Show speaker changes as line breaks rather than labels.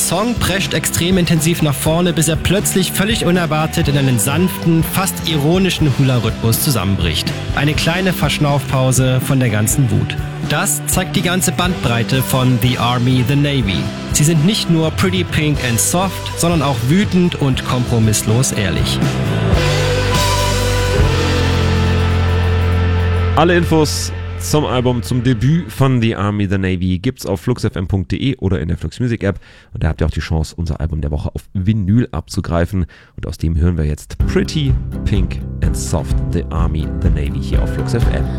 Song prescht extrem intensiv nach vorne, bis er plötzlich völlig unerwartet in einen sanften, fast ironischen Hula-Rhythmus zusammenbricht. Eine kleine Verschnaufpause von der ganzen Wut. Das zeigt die ganze Bandbreite von The Army, The Navy. Sie sind nicht nur pretty pink and soft, sondern auch wütend und kompromisslos ehrlich.
Alle Infos zum Album, zum Debüt von The Army, The Navy gibt's auf fluxfm.de oder in der Flux Music App. Und da habt ihr auch die Chance, unser Album der Woche auf Vinyl abzugreifen. Und aus dem hören wir jetzt Pretty Pink and Soft, The Army, The Navy hier auf Flux FM.